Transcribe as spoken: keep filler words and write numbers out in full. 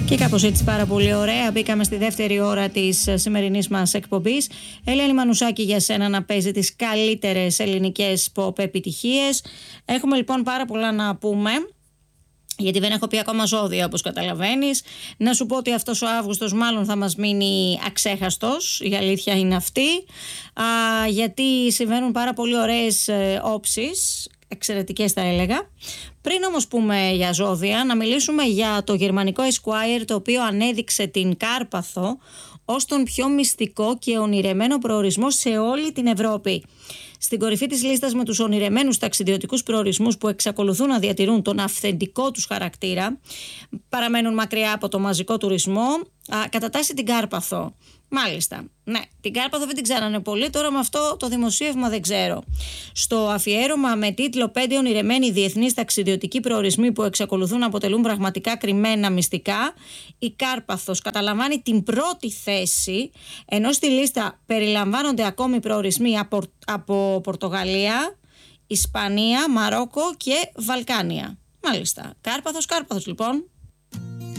Και κάπως έτσι πάρα πολύ ωραία μπήκαμε στη δεύτερη ώρα της σημερινής μας εκπομπής. Ελένη Μανουσάκη, για σένα να παίζει τις καλύτερες ελληνικές pop επιτυχίες. Έχουμε λοιπόν πάρα πολλά να πούμε, γιατί δεν έχω πει ακόμα ζώδια όπως καταλαβαίνεις. Να σου πω ότι αυτός ο Αύγουστος μάλλον θα μας μείνει αξέχαστος, η αλήθεια είναι αυτή, α, γιατί συμβαίνουν πάρα πολύ ωραίες ε, όψεις, εξαιρετικές θα έλεγα. Πριν όμως πούμε για ζώδια, να μιλήσουμε για το γερμανικό Esquire, το οποίο ανέδειξε την Κάρπαθο ως τον πιο μυστικό και ονειρεμένο προορισμό σε όλη την Ευρώπη. Στην κορυφή της λίστας με τους ονειρεμένους ταξιδιωτικούς προορισμούς που εξακολουθούν να διατηρούν τον αυθεντικό τους χαρακτήρα, παραμένουν μακριά από το μαζικό τουρισμό, α, κατατάσσει την Κάρπαθο. Μάλιστα, ναι, την Κάρπαθο δεν την ξέρανε πολύ, τώρα με αυτό το δημοσίευμα δεν ξέρω. Στο αφιέρωμα με τίτλο πέντε ονειρεμένοι διεθνείς ταξιδιωτικοί προορισμοί που εξακολουθούν να αποτελούν πραγματικά κρυμμένα μυστικά, η Κάρπαθος καταλαμβάνει την πρώτη θέση, ενώ στη λίστα περιλαμβάνονται ακόμη προορισμοί από, από Πορτογαλία, Ισπανία, Μαρόκο και Βαλκάνια. Μάλιστα, Κάρπαθος, Κάρπαθος λοιπόν.